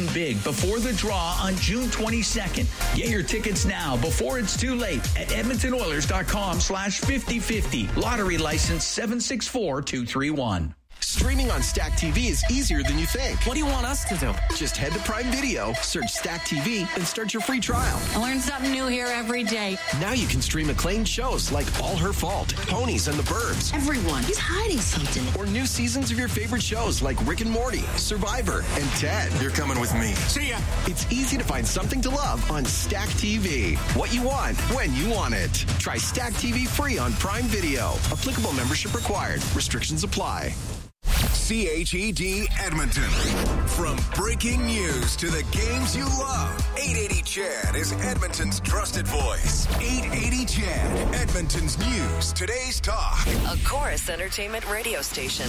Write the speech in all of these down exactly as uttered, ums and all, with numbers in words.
big before the draw on June twenty-second. Get your tickets now before it's too late at edmonton oilers dot com slash fifty fifty. Lottery license seven six four two three one. Streaming on Stack T V is easier than you think. What do you want us to do? Just head to Prime Video, search Stack T V, and start your free trial. I learn something new here every day. Now you can stream acclaimed shows like All Her Fault, Ponies and the Burbs. Everyone is hiding something. Or new seasons of your favorite shows like Rick and Morty, Survivor, and Ted. You're coming with me. See ya. It's easy to find something to love on Stack T V. What you want, when you want it. Try Stack T V free on Prime Video. Applicable membership required. Restrictions apply. C H E D Edmonton. From breaking news to the games you love, eight eighty C H E D is Edmonton's trusted voice. eight eighty C H E D, Edmonton's news, today's talk. A Chorus Entertainment radio station.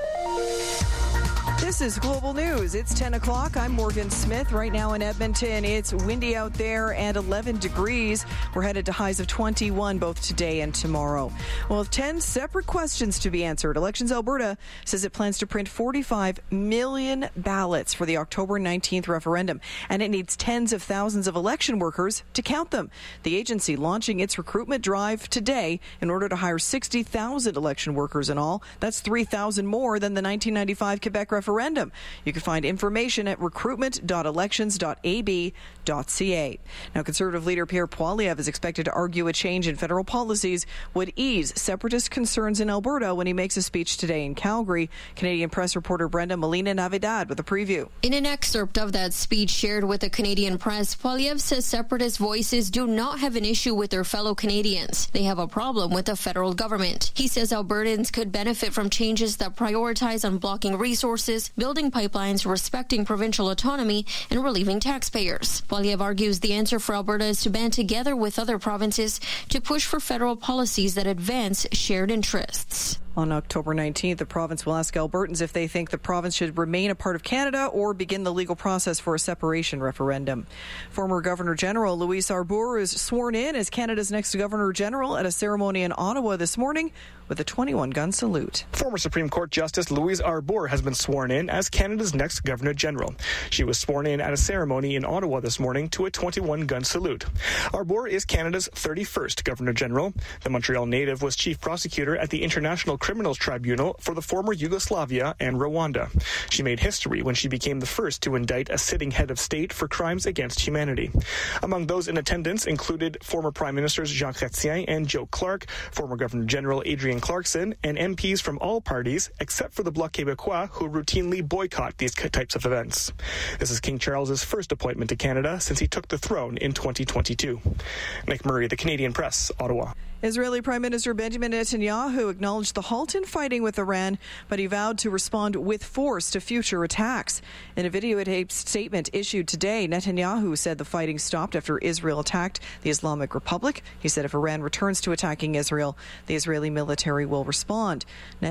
This is Global News. It's ten o'clock. I'm Morgan Smith. Right now in Edmonton, it's windy out there and eleven degrees. We're headed to highs of twenty-one both today and tomorrow. Well, with ten separate questions to be answered, Elections Alberta says it plans to print forty-five million ballots for the October nineteenth referendum, and it needs tens of thousands of election workers to count them. The agency launching its recruitment drive today in order to hire sixty thousand election workers in all. That's three thousand more than the nineteen ninety-five Quebec referendum. You can find information at recruitment dot elections dot a b dot c a. Now, Conservative leader Pierre Poilievre is expected to argue a change in federal policies would ease separatist concerns in Alberta when he makes a speech today in Calgary. Canadian Press reporter Brenda Molina Navidad with a preview. In an excerpt of that speech shared with the Canadian Press, Poilievre says separatist voices do not have an issue with their fellow Canadians. They have a problem with the federal government. He says Albertans could benefit from changes that prioritize unblocking resources, building pipelines, respecting provincial autonomy, and relieving taxpayers. Poilievre argues the answer for Alberta is to band together with other provinces to push for federal policies that advance shared interests. On October nineteenth, the province will ask Albertans if they think the province should remain a part of Canada or begin the legal process for a separation referendum. Former Governor-General Louise Arbour is sworn in as Canada's next Governor-General at a ceremony in Ottawa this morning with a twenty-one gun salute. Former Supreme Court Justice Louise Arbour has been sworn in as Canada's next Governor-General. She was sworn in at a ceremony in Ottawa this morning to a twenty-one gun salute. Arbour is Canada's thirty-first Governor-General. The Montreal native was chief prosecutor at the International Criminals Tribunal for the former Yugoslavia and Rwanda. She made history when she became the first to indict a sitting head of state for crimes against humanity. Among those in attendance included former Prime Ministers Jean Chrétien and Joe Clark, former Governor-General Adrienne Clarkson, and M Ps from all parties except for the Bloc Québécois, who routinely boycott these types of events. This is King Charles's first appointment to Canada since he took the throne in twenty twenty-two. Nick Murray, The Canadian Press, Ottawa. Israeli Prime Minister Benjamin Netanyahu acknowledged the halt in fighting with Iran, but he vowed to respond with force to future attacks. In a videotaped statement issued today, Netanyahu said the fighting stopped after Israel attacked the Islamic Republic. He said if Iran returns to attacking Israel, the Israeli military will respond.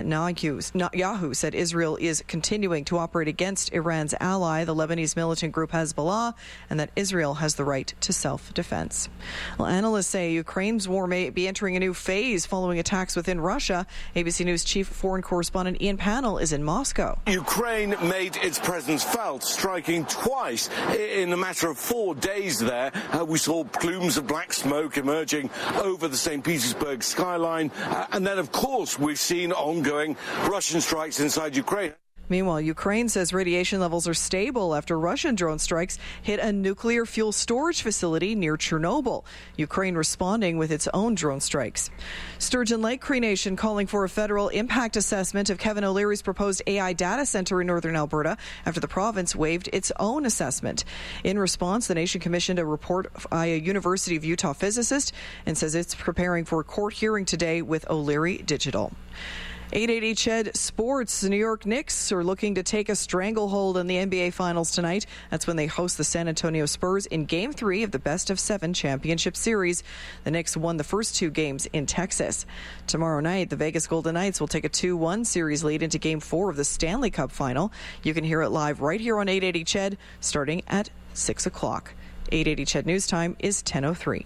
Netanyahu said Israel is continuing to operate against Iran's ally, the Lebanese militant group Hezbollah, and that Israel has the right to self-defense. Well, analysts say Ukraine's war may be entering a new phase following attacks within Russia. A B C News chief foreign correspondent Ian Pannell is in Moscow. Ukraine made its presence felt, striking twice in a matter of four days there. Uh, we saw plumes of black smoke emerging over the Saint Petersburg skyline. Uh, and then, of course, we've seen ongoing Russian strikes inside Ukraine. Meanwhile, Ukraine says radiation levels are stable after Russian drone strikes hit a nuclear fuel storage facility near Chernobyl. Ukraine responding with its own drone strikes. Sturgeon Lake Cree Nation calling for a federal impact assessment of Kevin O'Leary's proposed A I data center in northern Alberta after the province waived its own assessment. In response, the nation commissioned a report by a University of Utah physicist and says it's preparing for a court hearing today with O'Leary Digital. eight eighty C H E D Sports. The New York Knicks are looking to take a stranglehold in the N B A Finals tonight. That's when they host the San Antonio Spurs in Game three of the Best of Seven Championship Series. The Knicks won the first two games in Texas. Tomorrow night, the Vegas Golden Knights will take a two one series lead into Game four of the Stanley Cup Final. You can hear it live right here on eight eighty C H E D starting at six o'clock. eight eighty C H E D News Time is ten oh three.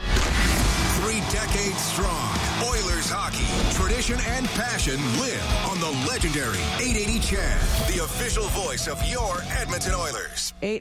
Three decades strong. Oilers hockey, tradition and passion live on the legendary eight eighty C H E D, the official voice of your Edmonton Oilers.